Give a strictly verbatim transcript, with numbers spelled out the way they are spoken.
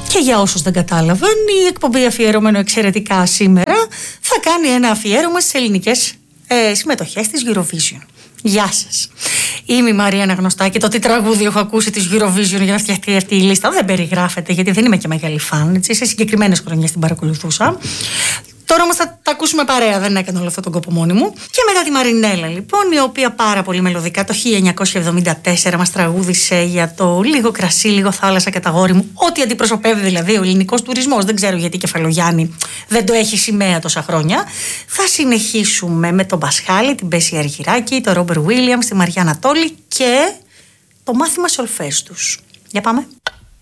Και για όσους δεν κατάλαβαν, η εκπομπή αφιερωμένο εξαιρετικά σήμερα θα κάνει ένα αφιέρωμα στις ελληνικές ε, συμμετοχές της Eurovision. Γεια σας. Είμαι η Μαρία Αναγνωστάκη. Το τι τραγούδι έχω ακούσει της Eurovision για να φτιαχτεί αυτή η λίστα δεν περιγράφεται, γιατί δεν είμαι και μεγάλη φαν. Έτσι, σε συγκεκριμένες χρονιές την παρακολουθούσα. Τώρα όμως θα τα ακούσουμε παρέα, δεν έκανα όλο αυτόν τον κόπο μόνη μου. Και μετά τη Μαρινέλα, λοιπόν, η οποία πάρα πολύ μελωδικά το χίλια εννιακόσια εβδομήντα τέσσερα μας τραγούδισε για το λίγο κρασί, λίγο θάλασσα και τα γόρι μου. Ό,τι αντιπροσωπεύει δηλαδή ο ελληνικός τουρισμός. Δεν ξέρω γιατί η Κεφαλογιάννη δεν το έχει σημαία τόσα χρόνια. Θα συνεχίσουμε με τον Πασχάλη, την Πέση Αργυράκη, τον Ρόμπερ Βίλιαμς, τη Μαριά Ανατόλη και το μάθημα σολφές τους. Για πάμε.